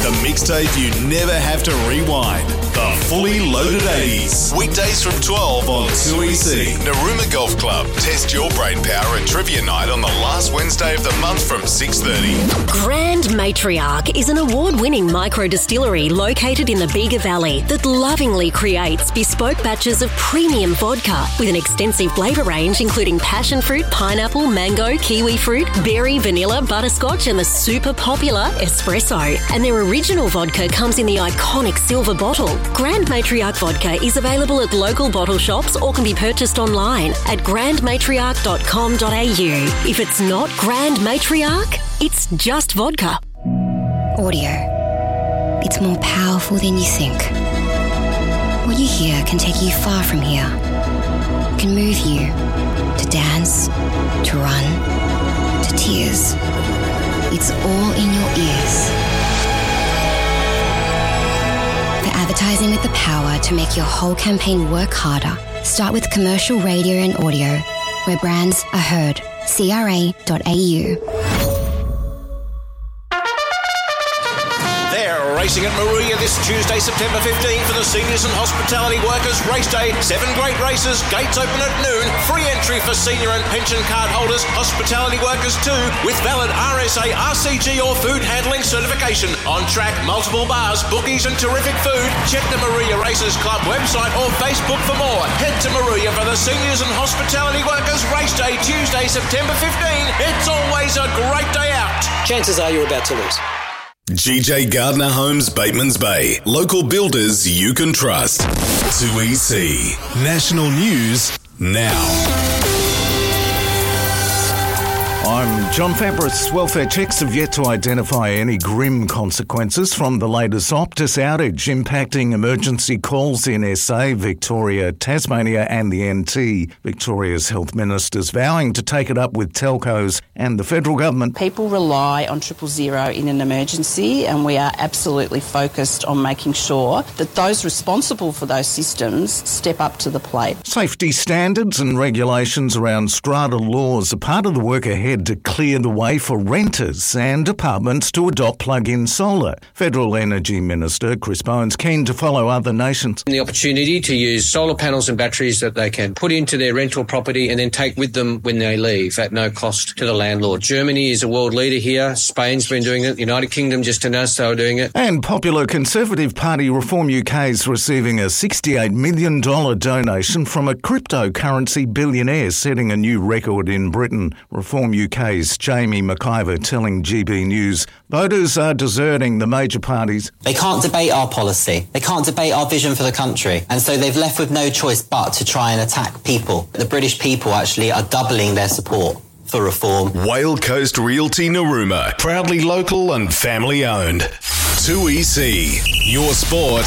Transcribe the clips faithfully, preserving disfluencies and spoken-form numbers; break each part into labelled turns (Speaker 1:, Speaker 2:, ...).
Speaker 1: The mixtape you never have to rewind. The Fully Loaded eighties. Weekdays from twelve on two E C. Narooma Golf Club. Test your brain power at Trivia Night on the last Wednesday of the month from six thirty.
Speaker 2: Grand Matriarch is an award-winning micro-distillery located in the Bega Valley that lovingly creates bespoke batches of premium vodka with an extensive flavour range including passion fruit, pineapple, mango, kiwi fruit, berry, vanilla, butterscotch and the super popular espresso. And their original vodka comes in the iconic silver bottle. Grand Matriarch Vodka is available at local bottle shops or can be purchased online at grand matriarch dot com dot a u. If it's not Grand Matriarch, it's just vodka.
Speaker 3: Audio. It's more powerful than you think. What you hear can take you far from here. It can move you to dance, to run, to tears. It's all in your ears. For advertising with the power to make your whole campaign work harder, start with commercial radio and audio, where brands are heard. c r a dot a u.
Speaker 4: Racing at Moruya this Tuesday, September fifteenth for the Seniors and Hospitality Workers Race Day. Seven great races, gates open at noon. Free entry for senior and pension card holders, hospitality workers too, with valid R S A, R C G or food handling certification. On track, multiple bars, bookies and terrific food. Check the Moruya Races Club website or Facebook for more. Head to Moruya for the Seniors and Hospitality Workers Race Day, Tuesday, September fifteenth. It's always a great day out.
Speaker 5: Chances are you're about to lose.
Speaker 1: G J Gardner Homes, Batemans Bay. Local builders you can trust. two E C. National News now.
Speaker 6: I'm John Fabris. Welfare checks have yet to identify any grim consequences from the latest Optus outage impacting emergency calls in S A, Victoria, Tasmania and the N T. Victoria's health minister's vowing to take it up with telcos and the federal government.
Speaker 7: People rely on triple zero in an emergency and we are absolutely focused on making sure that those responsible for those systems step up to the plate.
Speaker 6: Safety standards and regulations around strata laws are part of the work ahead to clear the way for renters and apartments to adopt plug-in solar. Federal Energy Minister Chris Bowen's keen to follow other nations.
Speaker 5: The opportunity to use solar panels and batteries that they can put into their rental property and then take with them when they leave at no cost to the landlord. Germany is a world leader here. Spain's been doing it. The United Kingdom just announced they were doing it.
Speaker 6: And popular Conservative Party Reform U K is receiving a sixty-eight million dollars donation from a cryptocurrency billionaire, setting a new record in Britain. Reform U K's Jamie McIver telling G B News voters are deserting the major parties.
Speaker 8: They can't debate our policy. They can't debate our vision for the country. And so they've left with no choice but to try and attack people. The British people actually are doubling their support for reform.
Speaker 1: Whale Coast Realty Narooma. Proudly local and family owned. two E C. Your sport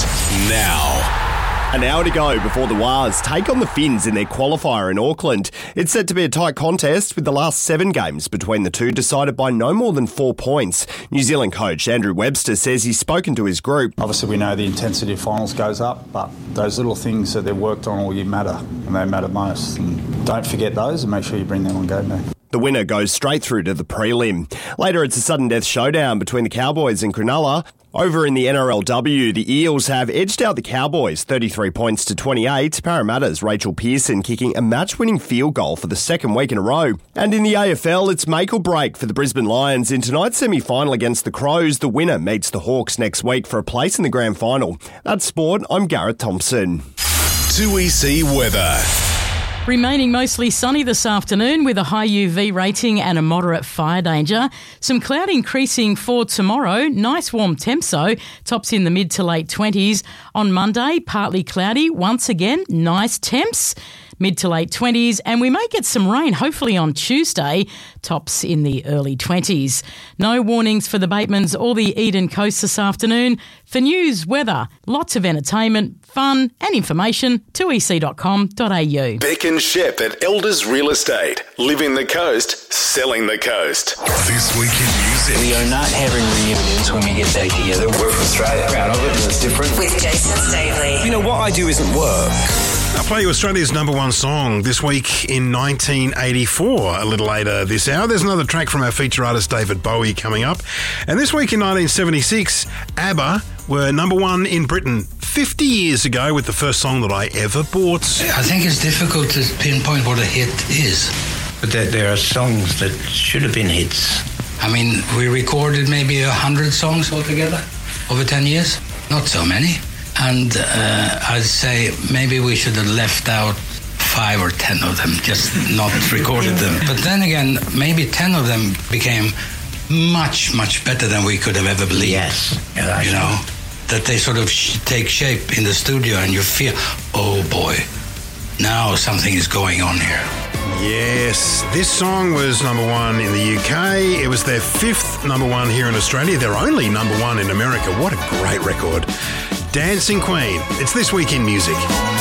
Speaker 1: now.
Speaker 9: An hour to go before the Wars take on the Finns in their qualifier in Auckland. It's set to be a tight contest with the last seven games between the two decided by no more than four points. New Zealand coach Andrew Webster says he's spoken to his group.
Speaker 10: Obviously we know the intensity of finals goes up, but those little things that they've worked on all year matter, and they matter most. And don't forget those and make sure you bring them on game day.
Speaker 9: The winner goes straight through to the prelim. Later, it's a sudden death showdown between the Cowboys and Cronulla. Over in the N R L W, the Eels have edged out the Cowboys thirty-three points to twenty-eight. Parramatta's Rachel Pearson kicking a match-winning field goal for the second week in a row. And in the A F L, it's make or break for the Brisbane Lions. In tonight's semi-final against the Crows, the winner meets the Hawks next week for a place in the grand final. That's sport. I'm Gareth Thompson.
Speaker 1: two E C weather.
Speaker 11: Remaining mostly sunny this afternoon with a high U V rating and a moderate fire danger. Some cloud increasing for tomorrow. Nice warm temps though. Tops in the mid to late twenties. On Monday, partly cloudy. Once again, nice temps. Mid to late twenties, and we may get some rain hopefully on Tuesday, tops in the early twenties. No warnings for the Batemans or the Eden Coast this afternoon. For news, weather, lots of entertainment, fun and information, two e c dot com dot a u.
Speaker 1: Beck and Shep at Elders Real Estate. Living the coast, selling the coast. This week in music.
Speaker 12: We are not having reunions when we get back together. We're from Australia. Proud of it and it's different.
Speaker 13: With Jason Stavely.
Speaker 12: You know, what I do isn't work.
Speaker 13: I'll play you Australia's number one song this week in nineteen eighty-four, a little later this hour. There's another track from our feature artist David Bowie coming up. And this week in nineteen seventy-six, ABBA were number one in Britain fifty years ago with the first song that I ever bought.
Speaker 14: I think it's difficult to pinpoint what a hit is.
Speaker 15: But there, there are songs that should have been hits.
Speaker 14: I mean, we recorded maybe a hundred songs altogether over ten years. Not so many. And uh, I'd say maybe we should have left out five or ten of them, just not recorded them. But then again, maybe ten of them became much, much better than we could have ever believed.
Speaker 15: Yes. Yeah,
Speaker 14: you know, that they sort of sh- take shape in the studio and you feel, oh boy, now something is going on here.
Speaker 13: Yes, this song was number one in the U K. It was their fifth number one here in Australia. Their only number one in America. What a great record. Dancing Queen. It's This Week in Music.